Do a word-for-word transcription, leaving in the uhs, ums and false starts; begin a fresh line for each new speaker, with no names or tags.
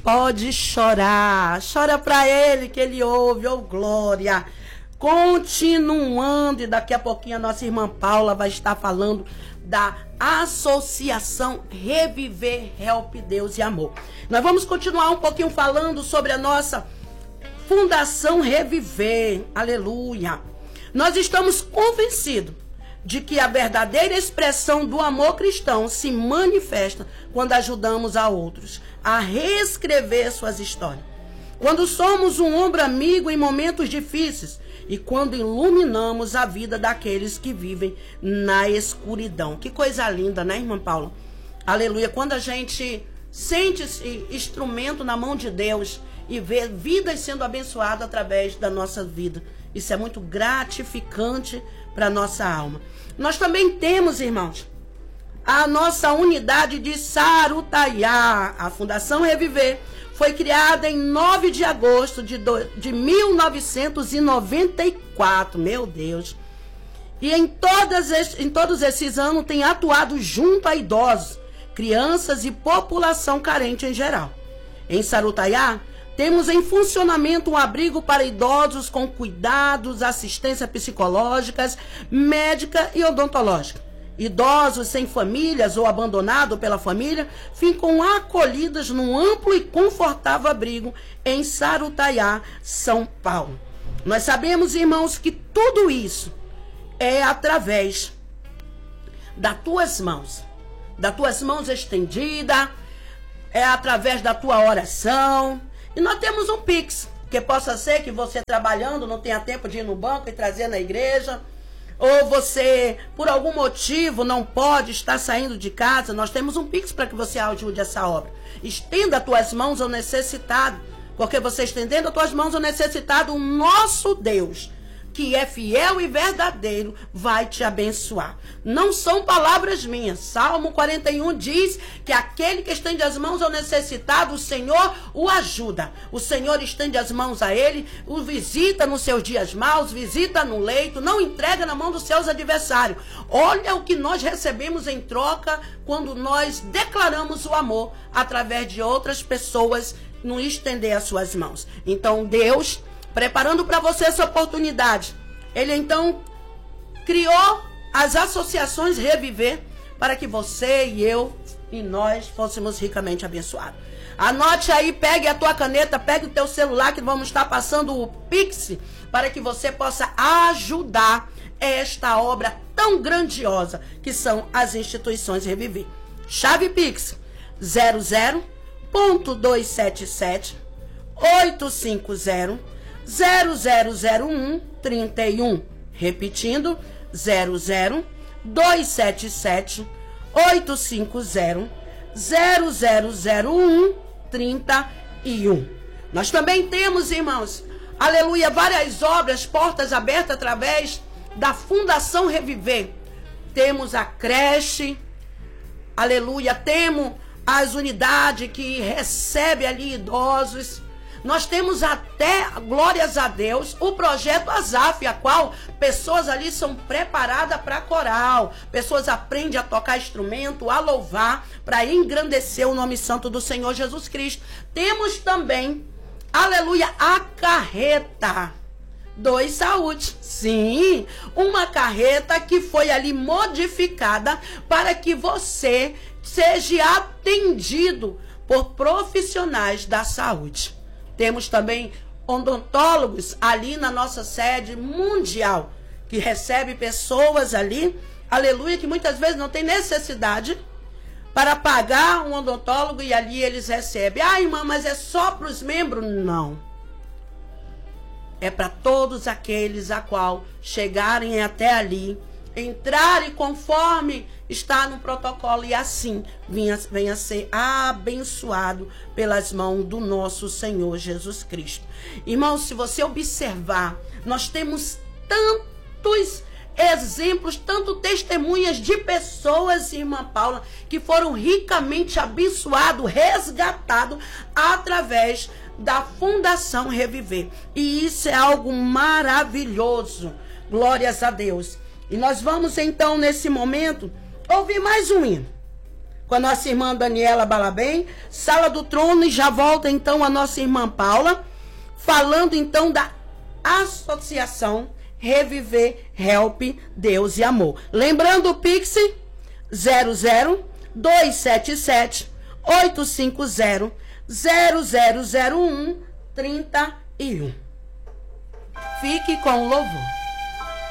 pode chorar. Chora para ele que ele ouve, ô glória. Continuando, e daqui a pouquinho a nossa irmã Paula vai estar falando da Associação Reviver, Help, Deus e Amor. Nós vamos continuar um pouquinho falando sobre a nossa Fundação Reviver. Aleluia. Nós estamos convencidos de que a verdadeira expressão do amor cristão se manifesta quando ajudamos a outros a reescrever suas histórias. Quando somos um ombro amigo em momentos difíceis e quando iluminamos a vida daqueles que vivem na escuridão. Que coisa linda, né, irmã Paula? Aleluia. Quando a gente sente esse instrumento na mão de Deus e vê vidas sendo abençoadas através da nossa vida. Isso é muito gratificante para a nossa alma. Nós também temos, irmãos, a nossa unidade de Sarutaiá. A Fundação Reviver foi criada em nove de agosto de, do, de mil novecentos e noventa e quatro. Meu Deus. E em, todas es, em todos esses anos tem atuado junto a idosos, crianças e população carente em geral. Em Sarutaiá, temos em funcionamento um abrigo para idosos com cuidados, assistência psicológica, médica e odontológica. Idosos sem famílias ou abandonados pela família ficam acolhidos num amplo e confortável abrigo em Sarutaiá, São Paulo. Nós sabemos, irmãos, que tudo isso é através das tuas mãos, das tuas mãos estendidas, é através da tua oração. E nós temos um Pix, que possa ser que você trabalhando não tenha tempo de ir no banco e trazer na igreja, ou você, por algum motivo, não pode estar saindo de casa. Nós temos um Pix para que você ajude essa obra. Estenda as tuas mãos ao necessitado, porque você estendendo as tuas mãos ao necessitado, o nosso Deus, que é fiel e verdadeiro, vai te abençoar. Não são palavras minhas. Salmo quarenta e um diz que aquele que estende as mãos ao necessitado, o Senhor o ajuda. O Senhor estende as mãos a ele, o visita nos seus dias maus, visita no leito, não entrega na mão dos seus adversários. Olha o que nós recebemos em troca quando nós declaramos o amor através de outras pessoas no estender as suas mãos. Então Deus, preparando para você essa oportunidade, ele então criou as associações Reviver para que você e eu e nós fôssemos ricamente abençoados. Anote aí, pegue a tua caneta, pegue o teu celular, que vamos estar passando o Pix para que você possa ajudar esta obra tão grandiosa que são as instituições Reviver. Chave Pix zero zero ponto duzentos e setenta e sete oito cinco zero zero zero zero um trinta e um. Repetindo, zero zero dois sete sete oito cinco zero zero zero zero um trinta e um. Nós também temos, irmãos, aleluia, várias obras, portas abertas através da Fundação Reviver. Temos a creche, aleluia, temos as unidades que recebem ali idosos. Nós temos até, glórias a Deus, o projeto Azaf, a qual pessoas ali são preparadas para coral. Pessoas aprendem a tocar instrumento, a louvar, para engrandecer o nome santo do Senhor Jesus Cristo. Temos também, aleluia, a carreta Dois Saúde. Sim, uma carreta que foi ali modificada para que você seja atendido por profissionais da saúde. Temos também odontólogos ali na nossa sede mundial, que recebe pessoas ali, aleluia, que muitas vezes não tem necessidade para pagar um odontólogo e ali eles recebem. Ah, irmã, mas é só para os membros? Não. É para todos aqueles a qual chegarem até ali, entrarem conforme está no protocolo e assim venha, venha ser abençoado pelas mãos do nosso Senhor Jesus Cristo. Irmãos, se você observar, nós temos tantos exemplos, tanto testemunhas de pessoas, irmã Paula, que foram ricamente abençoados, resgatados através da Fundação Reviver. E isso é algo maravilhoso. Glórias a Deus. E nós vamos então, nesse momento, ouvir mais um hino. com a nossa irmã Daniela Balabem, Sala do Trono, e já volta então a nossa irmã Paula, falando então da associação Reviver, Help, Deus e Amor. Lembrando o Pix zero zero dois sete sete oito cinco zero zero zero zero um trinta e um. Fique com o louvor.